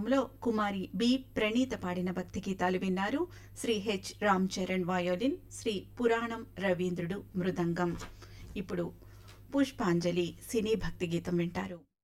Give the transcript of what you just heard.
కార్యక్రమంలో కుమారి బి ప్రణీత పాడిన భక్తి గీతాలు విన్నారు. శ్రీ హెచ్ రామ్ చరణ్ వయోలిన్, శ్రీ పురాణం రవీంద్రుడు మృదంగం. ఇప్పుడు పుష్పాంజలి సినీ భక్తి గీతం వింటారు.